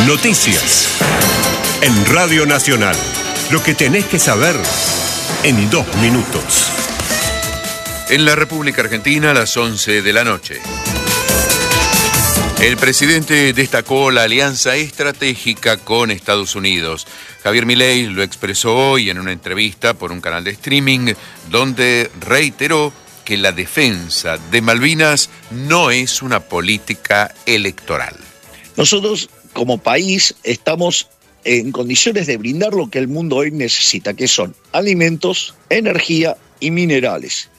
Noticias. En Radio Nacional. Lo que tenés que saber en 2 minutos. En la República Argentina, a las 11 de la noche. El presidente destacó la alianza estratégica con Estados Unidos. Javier Milei lo expresó hoy en una entrevista por un canal de streaming, donde reiteró que la defensa de Malvinas no es una política electoral. Nosotros, como país, estamos en condiciones de brindar lo que el mundo hoy necesita, que son alimentos, energía y minerales.